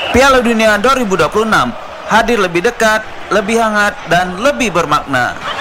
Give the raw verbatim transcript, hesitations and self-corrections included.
Piala Dunia dua ribu dua puluh enam hadir lebih dekat, lebih hangat, dan lebih bermakna.